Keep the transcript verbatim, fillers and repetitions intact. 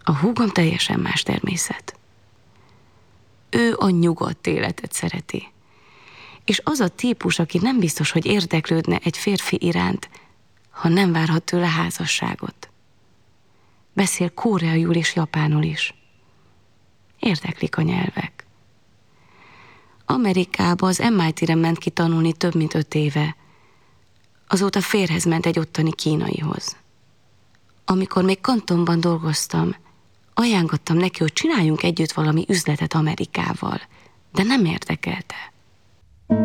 A húgom teljesen más természet. Ő a nyugodt életet szereti. És az a típus, aki nem biztos, hogy érdeklődne egy férfi iránt, ha nem várhat tőle házasságot. Beszél koreaiul és japánul is. Érdeklik a nyelvek. Amerikába az em i té-re ment ki tanulni több mint öt éve. Azóta férjhez ment egy ottani kínaihoz. Amikor még Kantonban dolgoztam, ajánlottam neki, hogy csináljunk együtt valami üzletet Amerikával, de nem érdekelte.